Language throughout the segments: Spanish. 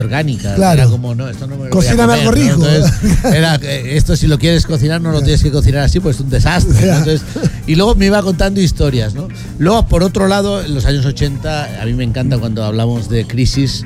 orgánica, claro. Era como, no, esto no me lo Cocíname voy a comer, algo rico. ¿no? Entonces, era, esto si lo quieres cocinar no lo tienes que cocinar así, pues es un desastre, ¿no? Entonces, y luego me iba contando historias, ¿no? Luego, por otro lado, en los años 80, a mí me encanta cuando hablamos de crisis,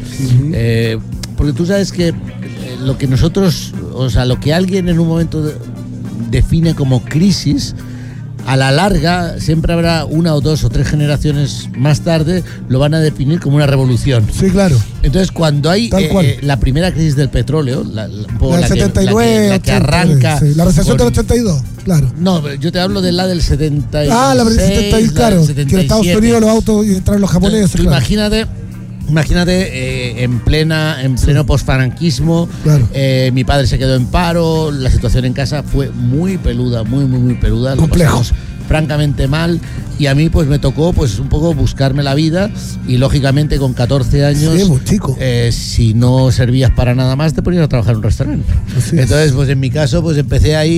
porque tú sabes que lo que nosotros, o sea, lo que alguien en un momento define como crisis, a la larga, siempre habrá una o dos o tres generaciones más tarde, lo van a definir como una revolución. Sí, claro. Entonces, cuando hay la primera crisis del petróleo, un poco la 79, la que arranca... Sí, la recesión del 82, claro. No, yo te hablo de la del 76. La del 76, claro. Que en Estados Unidos los autos y entraron los japoneses. Entonces, claro. Imagínate en pleno posfranquismo, claro. Mi padre se quedó en paro, la situación en casa fue muy peluda, muy peluda. Complejo. Francamente mal, y a mí pues me tocó pues un poco buscarme la vida, y lógicamente con 14 años, sí, muy chico. Si no servías para nada más te ponías a trabajar en un restaurante. Entonces pues en mi caso pues empecé ahí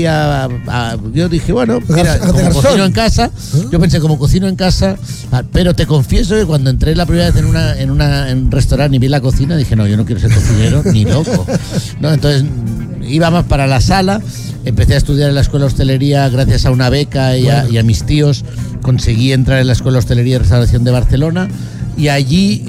yo dije, bueno, mira, como cocino en casa, yo pensé como cocino en casa, pero te confieso que cuando entré la primera vez en un restaurante y vi la cocina, dije, no, yo no quiero ser cocinero ni loco, ¿no? Entonces iba más para la sala. Empecé a estudiar en la Escuela de Hostelería gracias a una beca y a mis tíos. Conseguí entrar en la Escuela de Hostelería y Restauración de Barcelona, y allí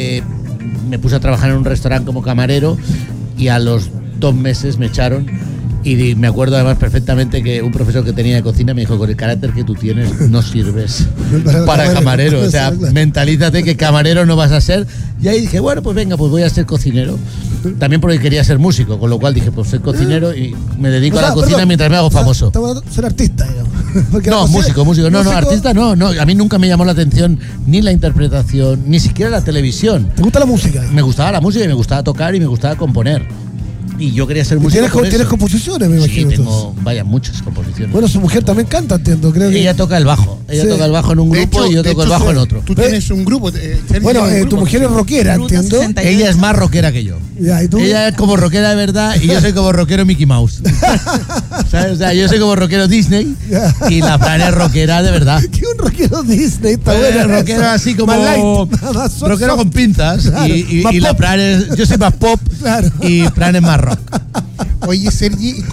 me puse a trabajar en un restaurante como camarero, y a los 2 meses me echaron. Y me acuerdo además perfectamente que un profesor que tenía de cocina me dijo, con el carácter que tú tienes no sirves para camarero, o sea, mentalízate que camarero no vas a ser. Y ahí dije, bueno, pues venga, pues voy a ser cocinero. También porque quería ser músico, con lo cual dije, pues soy cocinero y me dedico a la cocina mientras me hago famoso. Ser artista, digamos. No, músico. No, artista no. A mí nunca me llamó la atención ni la interpretación, ni siquiera la televisión. ¿Te gusta la música? Me gustaba la música y me gustaba tocar y me gustaba componer. Y yo quería ser músico. ¿Tienes composiciones, me imagino? Sí, tengo, muchas composiciones. Bueno, su mujer también canta, entiendo, creo que... Ella toca el bajo. Ella toca el bajo en un grupo y yo toco el bajo en otro. Tú tienes un grupo. Bueno, tu mujer es rockera, entiendo. Ella es más rockera que yo. ¿Y tú? Ella es como rockera de verdad y yo soy como rockero Mickey Mouse. ¿Sabes? O sea, yo soy como rockero Disney y la Fran es rockera de verdad. ¿Qué un rockero Disney? Está bueno. Rockero así como... rockero con pinzas. Claro, y la Fran es... Yo soy más pop, claro. Y Fran es más rock. Oye, Sergi,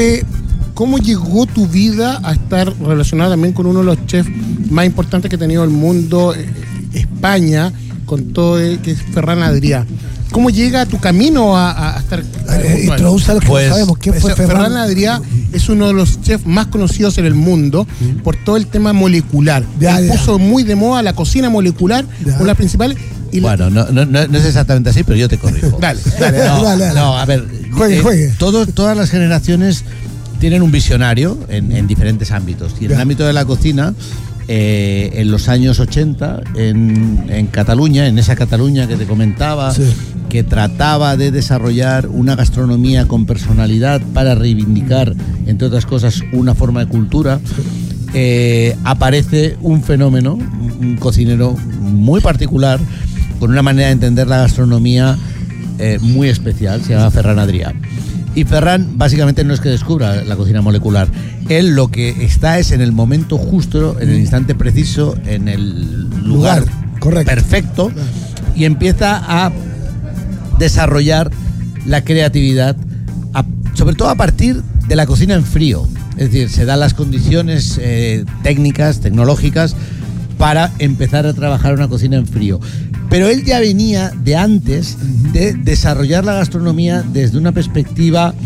¿cómo llegó tu vida a estar relacionada también con uno de los chefs más importantes que ha tenido el mundo, España, con todo, que es Ferran Adrià? ¿Cómo llega tu camino a estar? Introduce lo que no sabemos. ¿Quién fue Ferran Adrià? Es uno de los chefs más conocidos en el mundo por todo el tema molecular. Puso muy de moda la cocina molecular, una de las principales. Bueno, no es exactamente así, pero yo te corrijo. Dale. No, a ver, juegue. Todas las generaciones tienen un visionario en diferentes ámbitos. Y en el ámbito de la cocina, en los años 80, en Cataluña, en esa Cataluña que te comentaba, que trataba de desarrollar una gastronomía con personalidad para reivindicar, entre otras cosas, una forma de cultura, aparece un fenómeno, un cocinero muy particular, con una manera de entender la gastronomía muy especial, se llama Ferran Adrià. Y Ferran básicamente no es que descubra la cocina molecular, él lo que está es en el momento justo, en el instante preciso, en el lugar perfecto, y empieza a desarrollar la creatividad, sobre todo a partir de la cocina en frío. Es decir, se dan las condiciones técnicas, tecnológicas, para empezar a trabajar una cocina en frío. Pero él ya venía de antes de desarrollar la gastronomía desde una perspectiva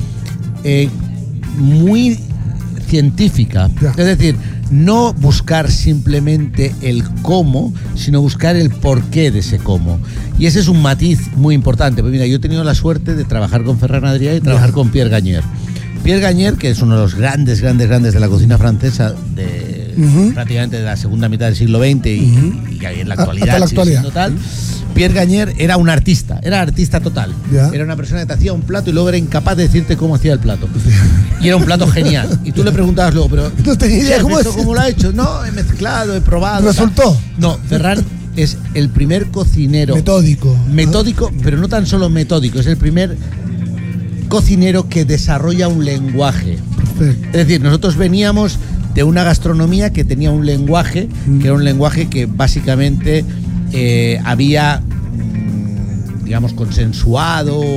muy científica. Es decir, no buscar simplemente el cómo, sino buscar el porqué de ese cómo. Y ese es un matiz muy importante. Pues mira, yo he tenido la suerte de trabajar con Ferran Adrià y trabajar con Pierre Gagnaire. Pierre Gagnaire, que es uno de los grandes de la cocina francesa prácticamente de la segunda mitad del siglo XX y en la actualidad. Hasta la actualidad. Total. Pierre Gagnaire era un artista, total. Era una persona que te hacía un plato y luego era incapaz de decirte cómo hacía el plato. Y era un plato genial. Y tú le preguntabas luego, pero no tenía idea ¿cómo lo ha hecho? No, he mezclado, he probado. ¿Resultó? No, Ferran es el primer cocinero metódico, pero no tan solo metódico, es el primer cocinero que desarrolla un lenguaje. Perfecto. Es decir, nosotros veníamos de una gastronomía que tenía un lenguaje, que era un lenguaje que básicamente había, digamos, consensuado